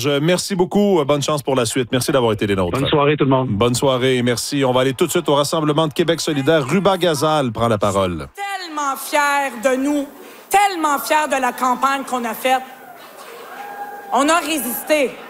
Serge, merci beaucoup. Bonne chance pour la suite. Merci d'avoir été des nôtres. Bonne soirée tout le monde. Bonne soirée, merci. On va aller tout de suite au Rassemblement de Québec solidaire. Ruba Gazal prend la parole. Tellement fiers de nous, tellement fiers de la campagne qu'on a faite. On a résisté.